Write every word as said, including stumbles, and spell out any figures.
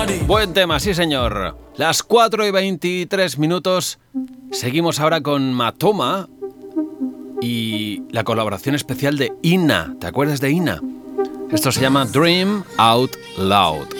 Buen tema, sí señor. Las cuatro y veintitrés minutos. Seguimos ahora con Matoma y la colaboración especial de Ina. ¿Te acuerdas de Ina? Esto se llama Dream Out Loud.